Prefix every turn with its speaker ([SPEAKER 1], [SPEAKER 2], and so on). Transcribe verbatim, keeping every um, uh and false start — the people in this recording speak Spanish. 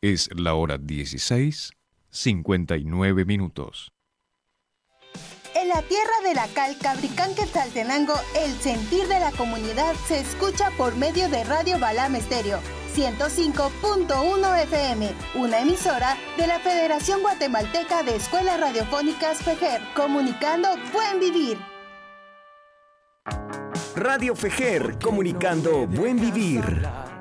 [SPEAKER 1] Es la hora dieciséis, cincuenta y nueve minutos.
[SPEAKER 2] En la tierra de la cal, Cabricán, Quetzaltenango, el sentir de la comunidad se escucha por medio de Radio Balam Estéreo, ciento cinco punto uno F M, una emisora de la Federación Guatemalteca de Escuelas Radiofónicas FEJER, comunicando buen vivir.
[SPEAKER 3] Radio FEJER, comunicando buen vivir.